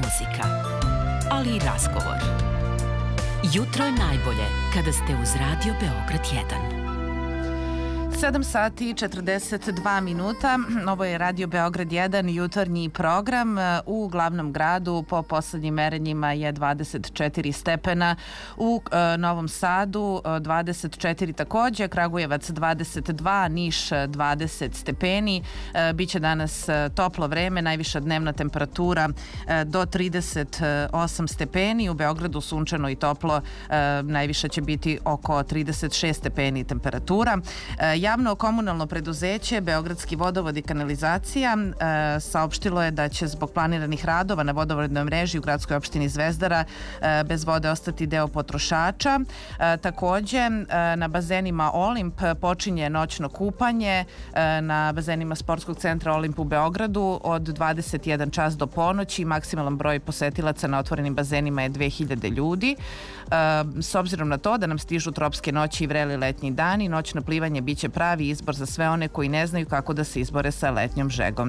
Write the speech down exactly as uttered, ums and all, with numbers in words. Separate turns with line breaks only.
muzika, ali i razgovor. Jutro je najbolje kada ste uz Radio Beograd jedan.
sedam sati i četrdeset dva minuta. Ovo je Radio Beograd jedan, jutarnji program. U glavnom gradu po poslednjim merenjima je dvadeset četiri stepena. U e, Novom Sadu dvadeset četiri takođe, Kragujevac dvadeset dva, Niš dvadeset stepeni. E, biće danas toplo vreme, najviša dnevna temperatura e, do trideset osam stepeni. U Beogradu sunčano i toplo, e, najviša će biti oko trideset šest stepeni temperatura. E, Javno komunalno preduzeće Beogradski vodovod i kanalizacija e, saopštilo je da će zbog planiranih radova na vodovodnoj mreži u gradskoj opštini Zvezdara e, bez vode ostati deo potrošača. E, takođe, e, na bazenima Olimp počinje noćno kupanje e, na bazenima Sportskog centra Olimp u Beogradu od dvadeset jedan čas do ponoći. Maksimalan broj posetilaca na otvorenim bazenima je dve hiljade ljudi. E, s obzirom na to da nam stižu tropske noći i vreli letnji dani, noćno plivanje biće pravi izbor za sve one koji ne znaju kako da se izbore sa letnjom žegom.